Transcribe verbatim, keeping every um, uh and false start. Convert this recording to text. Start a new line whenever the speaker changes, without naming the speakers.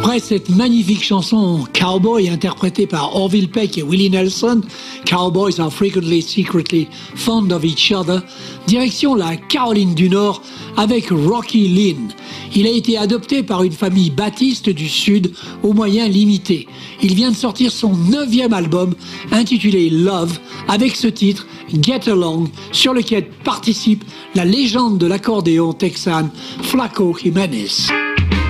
Après cette magnifique chanson Cowboy interprétée par Orville Peck et Willie Nelson, Cowboys are frequently secretly fond of each other, direction la Caroline du Nord avec Rocky Lynn. Il a été adopté par une famille baptiste du Sud aux moyens limités. Il vient de sortir son neuvième album intitulé Love avec ce titre Get Along sur lequel participe la légende de l'accordéon texane Flaco Jiménez.